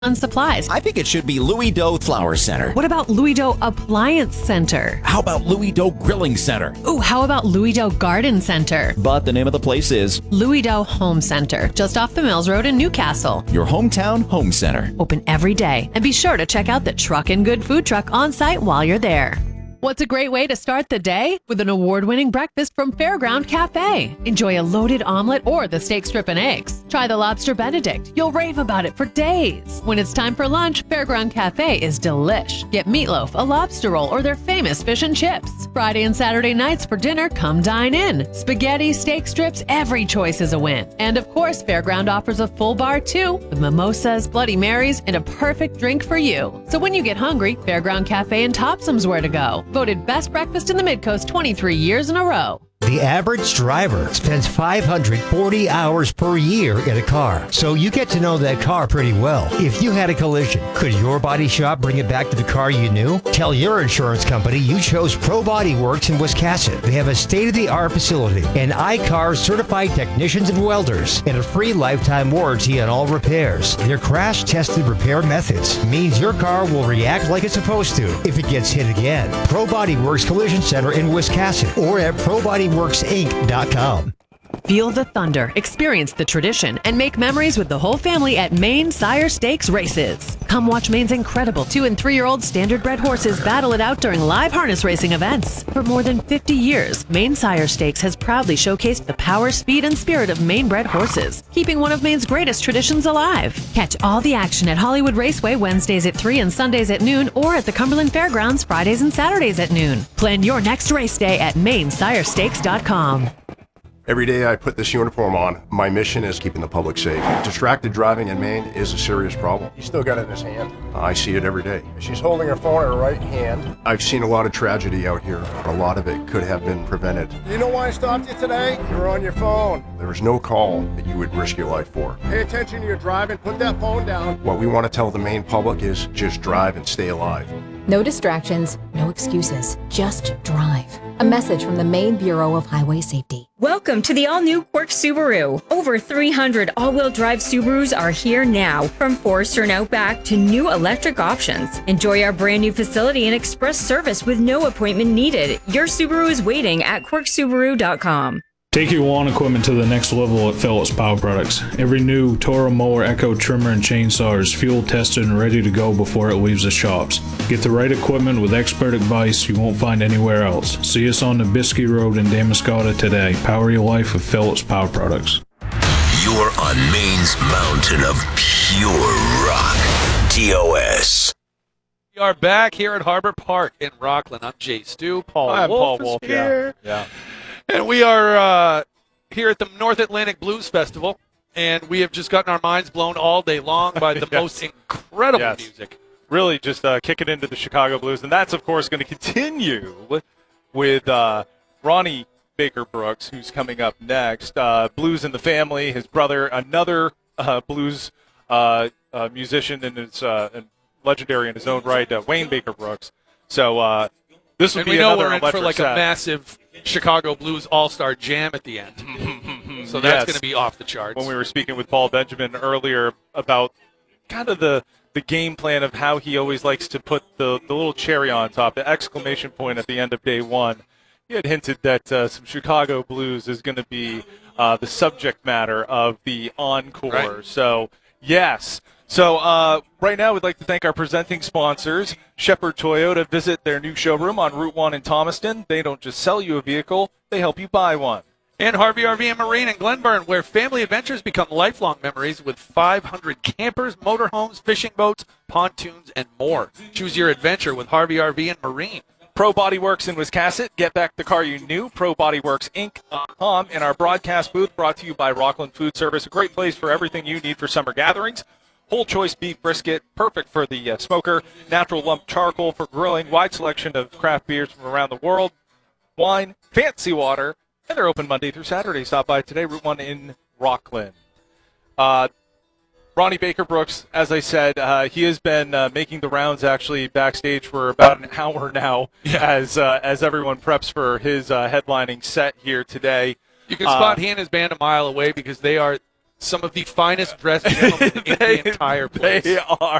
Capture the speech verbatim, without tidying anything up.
on supplies. I think it should be Louis Doe Flower Center. What about Louis Doe Appliance Center? How about Louis Doe Grilling Center? Ooh, how about Louis Doe Garden Center? But the name of the place is Louis Doe Home Center, just off the Mills Road in Newcastle. your hometown home center. Open every day. And be sure to check out the Truck and Good food truck on site while you're there. What's a great way to start the day? With an award-winning breakfast from Fairground Cafe. Enjoy a loaded omelet or the steak strip and eggs. Try the lobster Benedict. You'll rave about it for days. When it's time for lunch, Fairground Cafe is delish. Get meatloaf, a lobster roll, or their famous fish and chips. Friday and Saturday nights for dinner, come dine in. Spaghetti, steak strips, every choice is a win. And of course, Fairground offers a full bar too, with mimosas, Bloody Marys, and a perfect drink for you. So when you get hungry, Fairground Cafe and Topsum's where to go. Voted best breakfast in the Midcoast twenty-three years in a row. The average driver spends five hundred forty hours per year in a car, so you get to know that car pretty well. If you had a collision, could your body shop bring it back to the car you knew? Tell your insurance company you chose Pro Body Works in Wiscasset. They have a state-of-the-art facility and I C A R certified technicians and welders, and a free lifetime warranty on all repairs. Their crash-tested repair methods means your car will react like it's supposed to if it gets hit again. Pro Body Works Collision Center in Wiscasset or at pro body works inc dot com. Feel the thunder, experience the tradition, and make memories with the whole family at Maine Sire Stakes races. Come watch Maine's incredible two and three-year-old standard-bred horses battle it out during live harness racing events. For more than fifty years, Maine Sire Stakes has proudly showcased the power, speed, and spirit of Maine-bred horses, keeping one of Maine's greatest traditions alive. Catch all the action at Hollywood Raceway Wednesdays at three and Sundays at noon, or at the Cumberland Fairgrounds Fridays and Saturdays at noon. Plan your next race day at maine sire stakes dot com. Every day I put this uniform on, my mission is keeping the public safe. Distracted driving in Maine is a serious problem. He's still got it in his hand. I see it every day. She's holding her phone in her right hand. I've seen a lot of tragedy out here. A lot of it could have been prevented. Do you know why I stopped you today? You were on your phone. There was no call that you would risk your life for. Pay attention to your driving. Put that phone down. What we want to tell the Maine public is just drive and stay alive. No distractions, no excuses, just drive. A message from the Maine Bureau of Highway Safety. Welcome to the all-new Quirk Subaru. Over three hundred all-wheel drive Subarus are here now, from Forester and Outback to new electric options. Enjoy our brand new facility and express service with no appointment needed. Your Subaru is waiting at quirk subaru dot com. Take your lawn equipment to the next level at Phillips Power Products. Every new Toro mower, Echo trimmer, and chainsaw is fuel tested and ready to go before it leaves the shops. Get the right equipment with expert advice you won't find anywhere else. See us on the Biskie Road in Damascotta today. Power your life with Phillips Power Products. You're on Maine's mountain of pure rock. T O S. We are back here at Harbor Park in Rockland. I'm Jay Stu. Paul I'm Wolf Paul Wolf, is here. Yeah. yeah. And we are uh, here at the North Atlantic Blues Festival, and we have just gotten our minds blown all day long by the yes. most incredible yes. music. Really just uh, kicking into the Chicago Blues. And that's, of course, going to continue with uh, Ronnie Baker Brooks, who's coming up next. Uh, blues in the Family, his brother, another uh, blues uh, uh, musician and is uh, and legendary in his own right, uh, Wayne Baker Brooks. So uh, this will and be we know another we're in for like set. a massive Chicago Blues All-Star Jam at the end. So that's yes. going to be off the charts. When we were speaking with Paul Benjamin earlier about kind of the, the game plan of how he always likes to put the, the little cherry on top, the exclamation point at the end of day one, he had hinted that uh, some Chicago Blues is going to be uh, the subject matter of the encore. Right. So, yes. So uh, right now we'd like to thank our presenting sponsors, Shepherd Toyota. Visit their new showroom on Route one in Thomaston. They don't just sell you a vehicle, they help you buy one. And Harvey R V and Marine in Glenburn, where family adventures become lifelong memories with five hundred campers, motorhomes, fishing boats, pontoons, and more. Choose your adventure with Harvey R V and Marine. Pro Body Works in Wiscasset. Get back the car you knew. pro body works inc dot com. In our broadcast booth, brought to you by Rockland Food Service. A great place for everything you need for summer gatherings. Whole choice beef brisket, perfect for the uh, smoker. Natural lump charcoal for grilling. Wide selection of craft beers from around the world. Wine, fancy water. And they're open Monday through Saturday. Stop by today, Route one in Rockland. Uh, Ronnie Baker Brooks, as I said, uh, he has been uh, making the rounds actually backstage for about an hour now yeah. as uh, as everyone preps for his uh, headlining set here today. You can spot uh, he and his band a mile away because they are some of the finest dressed gentlemen in the entire place. They are.